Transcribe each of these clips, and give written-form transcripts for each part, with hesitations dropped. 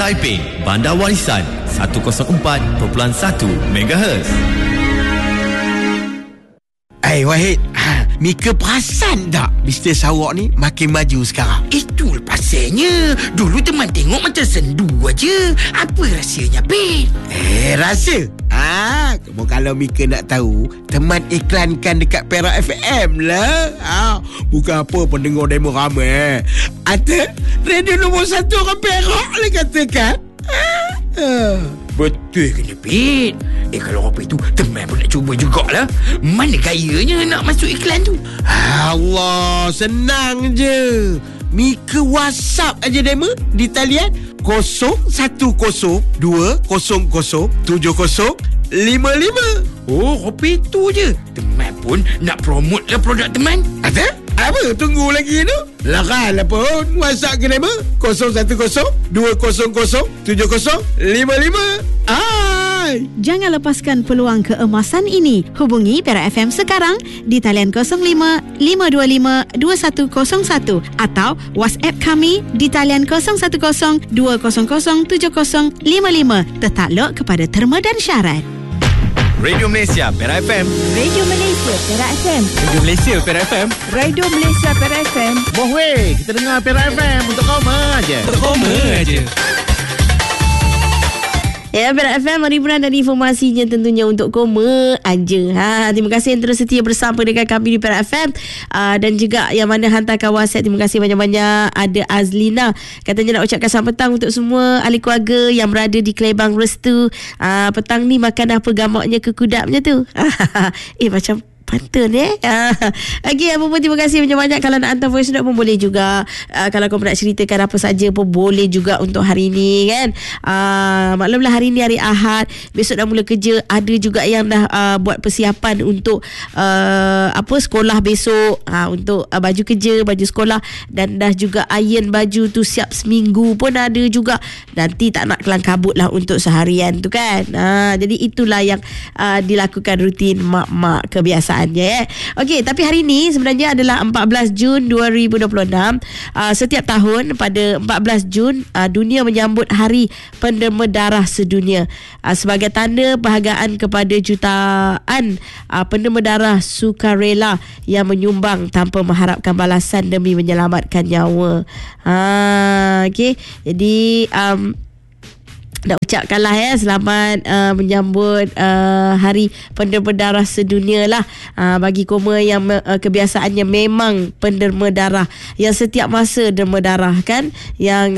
Taiping, Bandar Warisan 104.1 MHz. Wahid, Mika perasan tak bisnes awak ni makin maju sekarang? Itu pasalnya. Dulu teman tengok macam sendu aja. Apa rahsianya, Bet? Rasa? Kalau Mika nak tahu, teman iklankan dekat Perak FM lah. Bukan apa pendengar demo ramai. Ada radio nombor 1 orang Perak lah katakan. Betul ke ni, Bet? Kalau apa itu, teman pun nak cuba jugalah. Mana gayanya nak masuk iklan tu? Allah, senang je. Mika WhatsApp aja demo di talian 0120007055. Apa itu je? Teman pun nak promote lah produk teman. Ada? Apa? Tunggu lagi tu. Lakan lah pun. WhatsApp ke nama 0120007055. Jangan lepaskan peluang keemasan ini. Hubungi Perak FM sekarang di talian 05-525-2101 atau WhatsApp kami di talian 010-200-7055. Tertakluk kepada terma dan syarat. Radio Malaysia Perak FM. Radio Malaysia Perak FM. Radio Malaysia Perak FM. Radio Malaysia Perak FM. Boh weh, kita dengar Perak FM untuk koma aja. Ya, Perak FM, hiburan dan informasinya tentunya untuk koma aja. Terima kasih yang terus setia bersama dengan kami di Perak FM. Dan juga yang mana hantarkan WhatsApp, terima kasih banyak-banyak. Ada Azlina, katanya nak ucapkan selamat petang untuk semua ahli keluarga yang berada di Kelebang Restu. Petang ni makan apa gamaknya ke kudapnya tu? Macam pantun Okey, apa pun terima kasih banyak-banyak. Kalau nak hantar voice note pun boleh juga. Kalau kau nak ceritakan apa saja pun boleh juga untuk hari ni kan. Maklumlah hari ni hari Ahad, besok dah mula kerja. Ada juga yang dah buat persiapan untuk sekolah besok, untuk baju kerja, baju sekolah, dan dah juga iron baju tu siap seminggu pun ada juga. Nanti tak nak kelang kabut lah untuk seharian tu kan. Jadi itulah yang dilakukan rutin mak-mak kebiasaan. Okey, tapi hari ini sebenarnya adalah 14 Jun 2026. Setiap tahun pada 14 Jun dunia menyambut Hari Penderma Darah Sedunia sebagai tanda penghargaan kepada jutaan penderma darah sukarela yang menyumbang tanpa mengharapkan balasan demi menyelamatkan nyawa. Okey, jadi nak ucapkanlah selamat menyambut Hari Penderma Darah Sedunia lah bagi koma yang kebiasaannya memang penderma darah, yang setiap masa derma darah kan, yang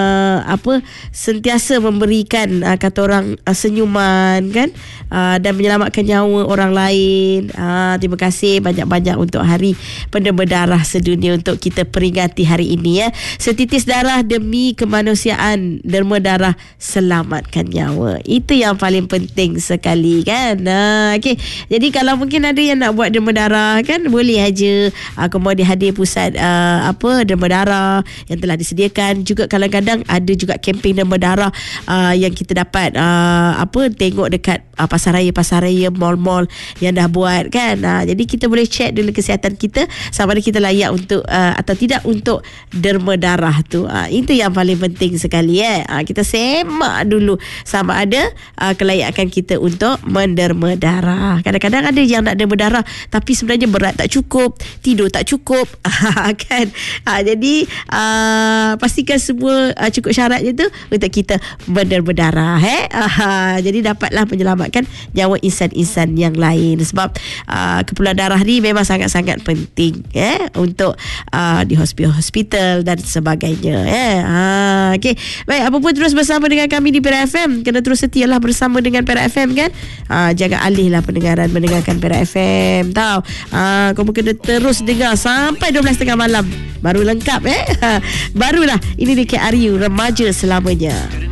sentiasa memberikan kata orang senyuman kan, dan menyelamatkan nyawa orang lain. Terima kasih banyak-banyak untuk Hari Penderma Darah Sedunia untuk kita peringati hari ini Setitis darah demi kemanusiaan, derma darah selamatkan nyawa. Itu yang paling penting sekali kan. Okey. Jadi kalau mungkin ada yang nak buat derma darah kan, boleh aja. Kemudian dihadir pusat derma darah yang telah disediakan. Juga kadang-kadang ada juga kempen derma darah yang kita dapat tengok dekat pasar raya, mall-mall yang dah buat kan. Jadi kita boleh check dulu kesihatan kita sama ada kita layak untuk atau tidak untuk derma darah tu. Itu yang paling penting sekali kita semak dulu sama ada kelayakan kita untuk menderma darah. Kadang-kadang ada yang nak derma darah tapi sebenarnya berat tak cukup, tidur tak cukup kan. Jadi pastikan semua cukup syaratnya tu untuk kita menderma darah jadi dapatlah menyelamatkan nyawa insan-insan yang lain. Sebab keperluan darah ni memang sangat-sangat penting untuk di hospital dan sebagainya. Okey. Baik, apa pun terus bersama dengan kami di Perak FM. Kena terus setialah bersama dengan Perak FM kan. Jangan alihlah mendengarkan Perak FM tau. Kamu kena terus dengar sampai 12.30 malam baru lengkap Barulah ini di KRU Remaja Selamanya.